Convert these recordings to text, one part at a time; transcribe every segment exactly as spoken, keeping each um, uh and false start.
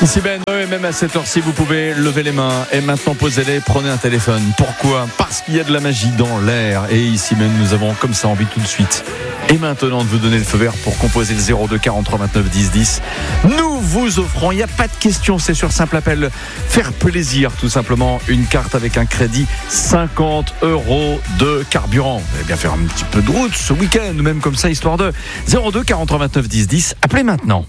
Ici Ben, et même à cette heure-ci, vous pouvez lever les mains et maintenant posez-les, prenez un téléphone. Pourquoi ? Parce qu'il y a de la magie dans l'air. Et ici même, nous avons comme ça envie tout de suite. Et maintenant, de vous donner le feu vert pour composer le zéro deux quarante-trois vingt-neuf dix dix. Nous vous offrons, il n'y a pas de question, c'est sur simple appel, faire plaisir tout simplement, une carte avec un crédit cinquante euros de carburant. Vous allez bien faire un petit peu de route ce week-end, même comme ça, histoire de zéro deux quarante-trois vingt-neuf dix dix. Appelez maintenant.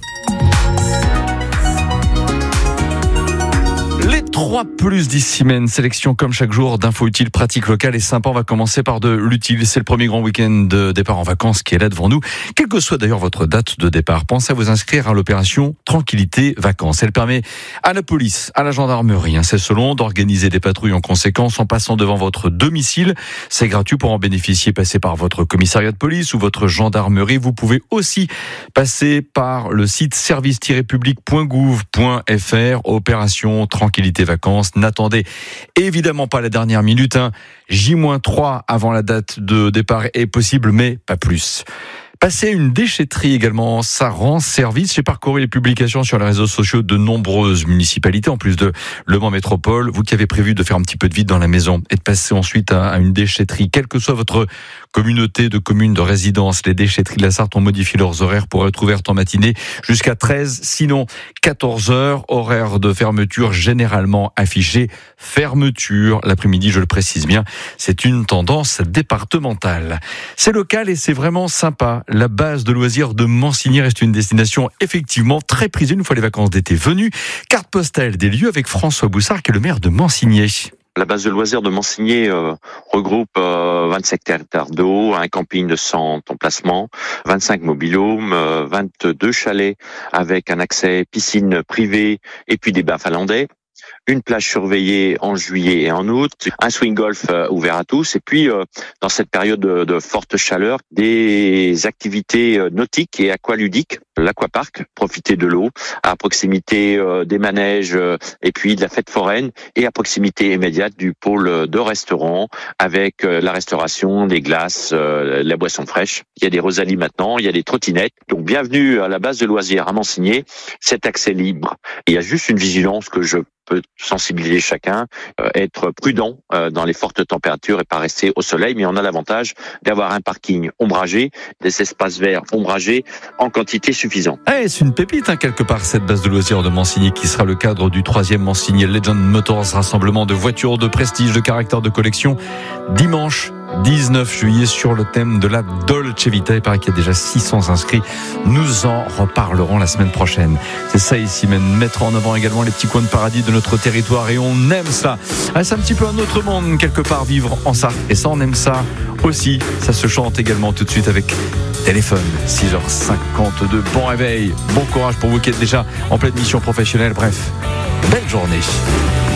Les trois plus d'ici semaines, sélection comme chaque jour d'infos utiles, pratiques locales et sympas. On va commencer par de l'utile. C'est le premier grand week-end de départ en vacances qui est là devant nous. Quelle que soit d'ailleurs votre date de départ, pensez à vous inscrire à l'opération Tranquillité Vacances. Elle permet à la police, à la gendarmerie, hein, c'est selon, d'organiser des patrouilles en conséquence en passant devant votre domicile. C'est gratuit pour en bénéficier. Passez par votre commissariat de police ou votre gendarmerie. Vous pouvez aussi passer par le site service tiret public point gouv point f r. Opération Tranquillité Vacances. N'attendez évidemment pas la dernière minute. Hein. J trois avant la date de départ est possible, mais pas plus. Passer à une déchetterie également, ça rend service. J'ai parcouru les publications sur les réseaux sociaux de nombreuses municipalités, en plus de Le Mans Métropole. Vous qui avez prévu de faire un petit peu de vide dans la maison et de passer ensuite à une déchetterie, quelle que soit votre communauté de communes de résidence, les déchetteries de la Sarthe ont modifié leurs horaires pour être ouvertes en matinée jusqu'à treize, sinon quatorze heures. Horaire de fermeture généralement affiché. Fermeture l'après-midi, je le précise bien. C'est une tendance départementale. C'est local et c'est vraiment sympa. La base de loisirs de Mansigny reste une destination effectivement très prisée une fois les vacances d'été venues. Carte postale des lieux avec François Boussard qui est le maire de Mansigny. La base de loisirs de Mansigny euh, regroupe euh, vingt-sept hectares d'eau, un camping de cent emplacements, vingt-cinq mobil-homes, euh, vingt-deux chalets avec un accès piscine privée et puis des bains finlandais. Une plage surveillée en juillet et en août, un swing golf euh, ouvert à tous, et puis euh, dans cette période de, de forte chaleur, des activités euh, nautiques et aqualudiques, l'aquapark, profiter de l'eau, à proximité euh, des manèges euh, et puis de la fête foraine, et à proximité immédiate du pôle de restaurant avec euh, la restauration, des glaces, euh, la boisson fraîche. Il y a des Rosalie maintenant, il y a des trottinettes. Donc bienvenue à la base de loisirs à Mansigny, cet accès libre. Il y a juste une vigilance que je peut sensibiliser chacun, euh, être prudent euh, dans les fortes températures et pas rester au soleil, mais on a l'avantage d'avoir un parking ombragé, des espaces verts ombragés en quantité suffisante. Eh, c'est une pépite hein, quelque part cette base de loisirs de Mansigny qui sera le cadre du troisième Mansigny Legend Motors, rassemblement de voitures de prestige, de caractère, de collection, dimanche dix-neuf juillet sur le thème de la Dolce Vita. Il paraît qu'il y a déjà six cents inscrits. Nous en reparlerons la semaine prochaine. C'est ça ici, même mettre en avant également les petits coins de paradis de notre territoire et on aime ça. Ah, c'est un petit peu un autre monde quelque part vivre en Sarthe et ça on aime ça aussi. Ça se chante également tout de suite avec Téléphone. Six heures cinquante-deux. Bon réveil, bon courage pour vous qui êtes déjà en pleine mission professionnelle. Bref, belle journée.